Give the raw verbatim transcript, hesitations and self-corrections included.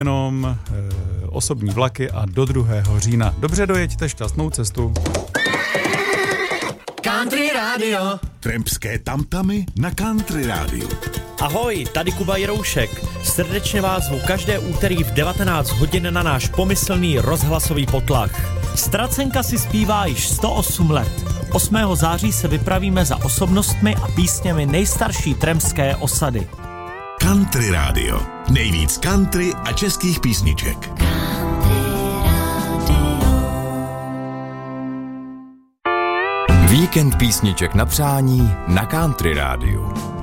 jenom e, osobní vlaky a do druhého října. Dobře dojeďte, šťastnou cestu. Country Radio. Trampské tamtamy na Country Radio. Ahoj, tady Kuba Jiroušek. Srdečně vás zvu každé úterý v devatenáct hodin na náš pomyslný rozhlasový potlach. Ztracenka si zpívá již sto osm let. osmého září se vypravíme za osobnostmi a písněmi nejstarší trampské osady. Country Radio. Nejvíc country a českých písniček. Víkend písniček na přání na Country Radio.